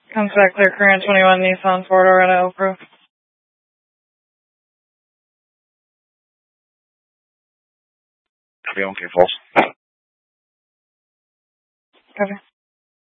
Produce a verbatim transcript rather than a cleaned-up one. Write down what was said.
Contact Clear Current twenty-one Nissan Ford Loretta Oak Roof. Copy, okay, false. Copy.